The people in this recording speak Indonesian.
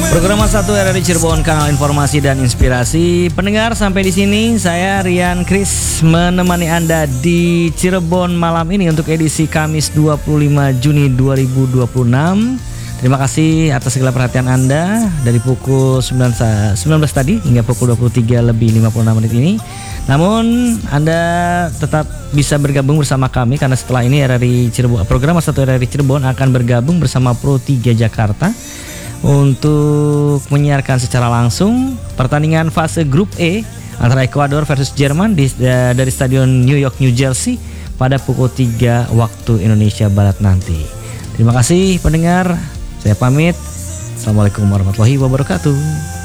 Program 1 RRI Cirebon, kanal informasi dan inspirasi. Pendengar, sampai di sini saya Rian Kris menemani Anda di Cirebon malam ini untuk edisi Kamis 25 Juni 2026. Terima kasih atas segala perhatian Anda dari pukul 19 tadi hingga pukul 23 lebih 56 menit ini. Namun Anda tetap bisa bergabung bersama kami karena setelah ini RRI Cirebon, program 1 RRI Cirebon akan bergabung bersama Pro 3 Jakarta untuk menyiarkan secara langsung pertandingan fase grup E antara Ekuador versus Jerman dari Stadion New York, New Jersey pada pukul 3 waktu Indonesia Barat nanti. Terima kasih pendengar, saya pamit. Assalamualaikum warahmatullahi wabarakatuh.